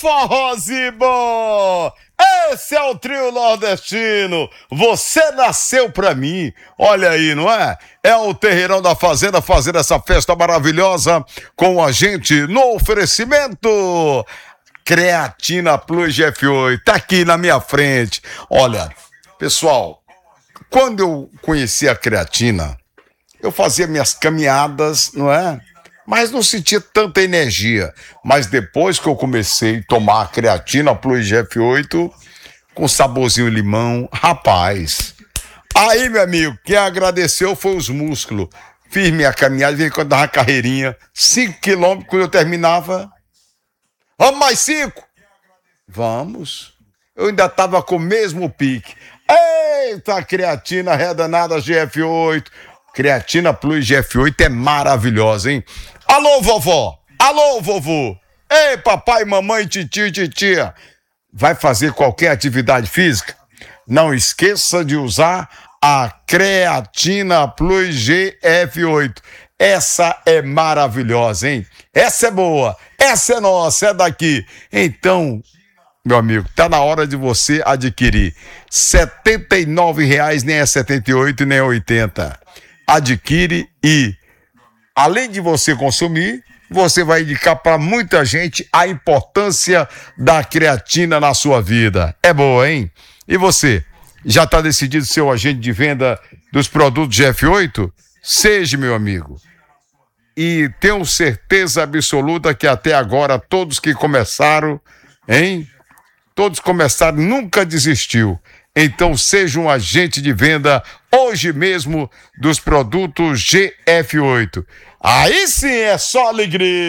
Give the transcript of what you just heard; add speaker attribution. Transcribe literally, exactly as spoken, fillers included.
Speaker 1: forrozinho bom! Esse é o trio nordestino. Você nasceu pra mim. Olha aí, não é? É o Terreirão da Fazenda fazendo essa festa maravilhosa com a gente no oferecimento Creatina Plus G F oito. Tá aqui na minha frente. Olha, pessoal, quando eu conheci a creatina, eu fazia minhas caminhadas, não é? Mas não sentia tanta energia. Mas depois que eu comecei a tomar a creatina Plus G F oito, com saborzinho limão, rapaz. Aí, meu amigo, quem agradeceu foi os músculos. Fiz minha caminhada, vem quando dava uma carreirinha, cinco quilômetros, quando eu terminava. Vamos mais cinco? Vamos. Eu ainda tava com o mesmo pique. Eita, creatina redanada G F oito. Creatina Plus G F oito é maravilhosa, hein? Alô, vovó! Alô, vovô! Ei, papai, mamãe, titio e titia! Vai fazer qualquer atividade física? Não esqueça de usar a Creatina Plus G F oito. Essa é maravilhosa, hein? Essa é boa! Essa é nossa, é daqui! Então, meu amigo, tá na hora de você adquirir. setenta e nove reais, nem é setenta e oito, nem é oitenta. Adquire e, além de você consumir, você vai indicar para muita gente a importância da creatina na sua vida. É boa, hein? E você, já está decidido ser o agente de venda dos produtos G F oito? Seja, meu amigo. E tenho certeza absoluta que até agora todos que começaram, hein? Todos começaram, nunca desistiu. Então seja um agente de venda hoje mesmo dos produtos G F oito. Aí sim é só alegria.